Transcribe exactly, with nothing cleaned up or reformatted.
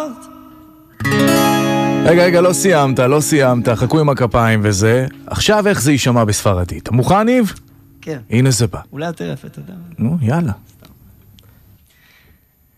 רגע, רגע, לא סיימת, לא סיימת, חכו עם הכפיים וזה. עכשיו איך זה יישמע בספרדית? אתה מוכן, ניב? כן. הנה זה בא. אולי יותר יפה, אתה יודע. נו, יאללה.